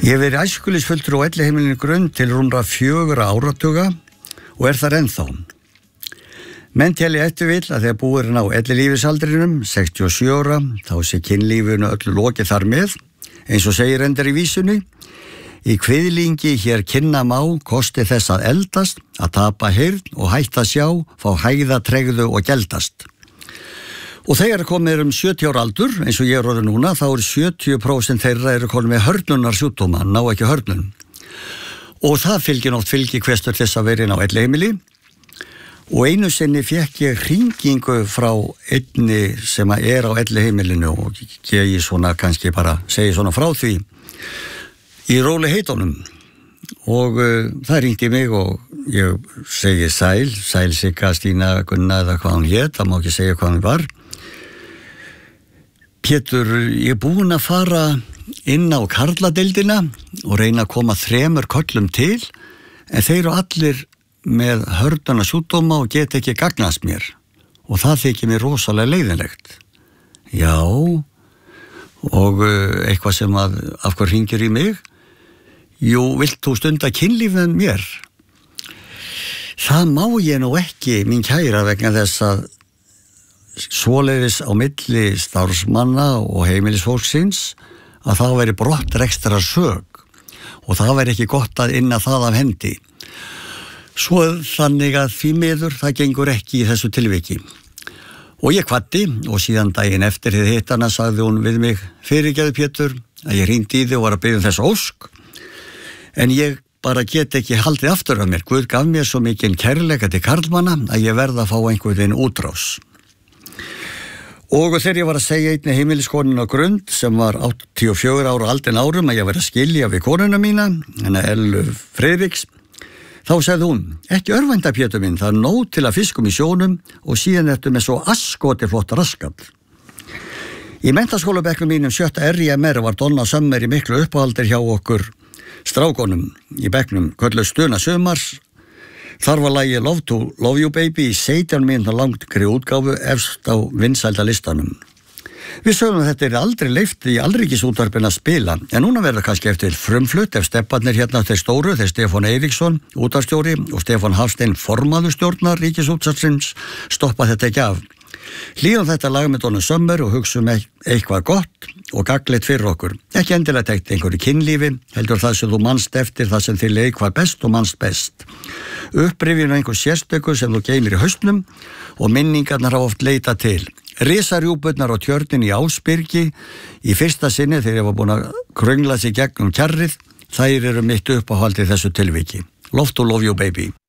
Ég hef verið æskulisfulltrúi á Elliheimilinu Grund til rúmra 4 áratuga og þar ennþá. Menn telja eftirvill að þegar búið er á ellilífisaldrinum, 67 ára, þá sé kynlífinu öllu lokið þar með, eins og segir endar í vísunni. Í kviðlingi hér kynna má kosti þess að eldast, að tapa heyrn og hætta sjá, fá hægða, tregðu og geldast. Og þegar komið 70 ára aldur, eins og ég orðið núna, þá 70% þeirra komið með hörnunarsjúkdóma, ná ekki hörnun. Og það fylgir fylgikvestur þess að vera inn á Elliheimili. Og einu sinni fekk ég hringingu frá einni sem á Elliheimilinu og ég svona kannski bara segi svona frá því í rólegheitunum. Og það hringdi mig og ég segi sæl Sigga, Stína, Gunna eða hvað hún hét, það má ekki segja hvað hún var. Pétur, ég búinn að fara inn á karladeildina og reyna að koma 3 köllum til, en þeir eru allir með hörnunarsjúkdóma og get ekki gagnast mér. Og það þykir mér rosalega leiðinlegt. Já, og eitthvað sem af hvað hringir í mig? Jú, vilt þú stunda kynlíf með mér? Það má ég nú ekki, mín kæra, vegna þess að svoleiðis á milli starfsmanna og heimilisfólksins að það veri brottrekstra sök og það veri ekki gott að inna það af hendi. Svo þannig að því miður það gengur ekki í þessu tilviki. Og ég kvaddi og síðan daginn eftir hið hittana sagði hún við mig: fyrirgefðu Pétur að ég hringdi í þig og var að biðja þess ósk, en ég bara get ekki haldið aftur af mér. Guð gaf mér svo mikinn kærleika til karlmanna að ég verð að fá einhvern útrás. Og þegar ég var að segja einni heimiliskonin á Grund sem var 84 ára aldin árum að ég var að skilja við konuna mína, hennar Ellu Friðriks, þá sagði hún: ekki örvænta Pétur minn, það nóg til að fiskum í sjónum og síðan ertu með svo askoti flott raskat. Í menntaskólabekknum mínum 7. RIMR var Donna Summer í miklu uppáhaldir hjá okkur strákonum í bekknum, kölluð Stuna sumars. Þar var lagið Love to Love You Baby í 17 mínútna langri útgáfu efst á vinsælda listanum. Við sögum að þetta aldrei leyft í alríkisútvarpinu að spila, en núna verður kannski eftir frumflutt ef stepparnir hérna þeir stóru, þeir Stefán Eiríksson, útvarpsstjóri, og Stefán Hafstein, formaður stjórnar ríkisútvarpsins, stoppa þetta ekki af. Hlýðum þetta lag með Donna Summer og hugsum eitthvað gott og gagnlegt fyrir okkur. Ekki endilega tekt einhverju kynlífi, heldur það sem þú manst eftir, það sem þér leið hvað best og manst best. Upprifjun einhver sérstöku sem þú geymir í hausnum og minningarnar hafa oft leitað til. Risarjúpurnar á tjörnin í Ásbyrgi í fyrsta sinni þegar ég var búin að kröngla sig gegnum kjarrið, þær eru mitt uppáhald í þessu tilviki. Love to Love You Baby.